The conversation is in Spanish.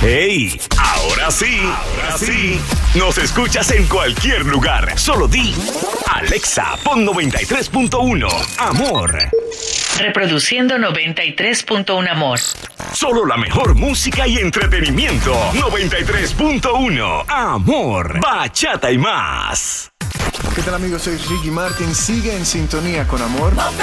¡Hey! Ahora sí. Nos escuchas en cualquier lugar. Solo di Alexa, pon 93.1 Amor. Reproduciendo 93.1 Amor. Solo la mejor música y entretenimiento. 93.1 Amor. Bachata y más. ¿Qué tal, amigos? Soy Ricky Martin. Sigue en sintonía con Amor. 93.1